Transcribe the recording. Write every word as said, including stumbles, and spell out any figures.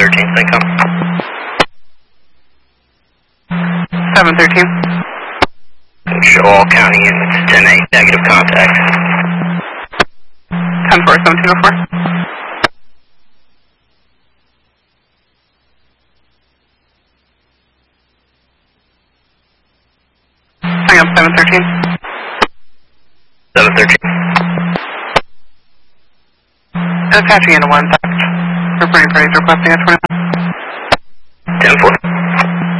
thirteen, Syncom. seven thirteen. Show all county units, ten eight, negative contact. ten four, seventeen oh four. Hang up, seven thirteen. seven thirteen. Attaching into one text. Reporting parties requesting a twenty-one.